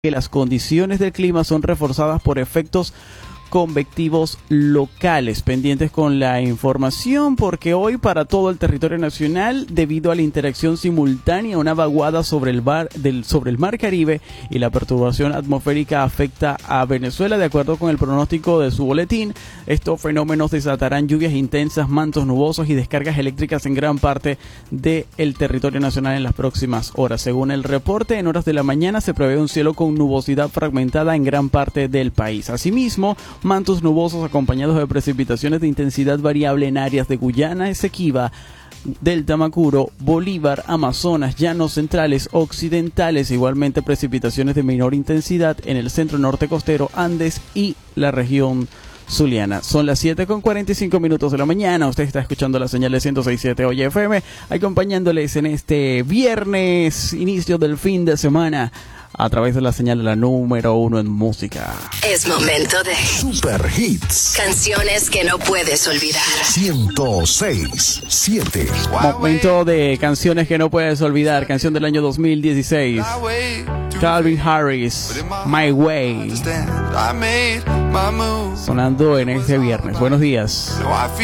que las condiciones del clima son reforzadas por efectos convectivos locales. Pendientes con la información porque hoy para todo el territorio nacional, debido a la interacción simultánea, una vaguada sobre el mar Caribe y la perturbación atmosférica afecta a Venezuela. De acuerdo con el pronóstico de su boletín, estos fenómenos desatarán lluvias intensas, mantos nubosos y descargas eléctricas en gran parte del territorio nacional en las próximas horas. Según el reporte, en horas de la mañana se prevé un cielo con nubosidad fragmentada en gran parte del país. Asimismo, mantos nubosos acompañados de precipitaciones de intensidad variable en áreas de Guyana, Esequiba, Delta Macuro, Bolívar, Amazonas, llanos centrales, occidentales, igualmente precipitaciones de menor intensidad en el centro norte costero, Andes y la región Zuliana. Son las 7:45 de la mañana. Usted está escuchando la señal de 106.7 Oye FM, acompañándoles en este viernes, inicio del fin de semana, a través de la señal de la número 1 en música. Es momento de Super Hits. Canciones que no puedes olvidar. 106.7. Momento de canciones que no puedes olvidar. Canción del año 2016. Calvin Harris, My Way. Sonando en este viernes. Buenos días.